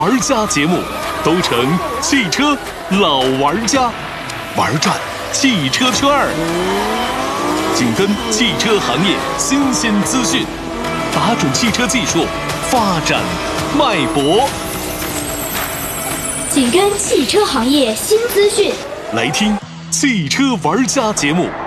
玩家节目都成汽车老玩家，玩转汽车圈儿，紧跟汽车行业新鲜资讯，打准汽车技术发展脉搏， 紧跟汽车行业新资讯， 来听汽车玩家节目。